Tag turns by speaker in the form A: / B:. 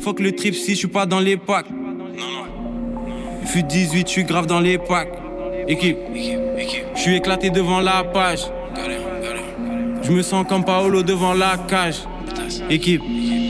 A: fuck le trip si je suis pas dans les packs. Fut 18, je suis grave dans les packs. Équipe, je suis éclaté devant la page. Je me sens comme Paolo devant la cage. Équipe.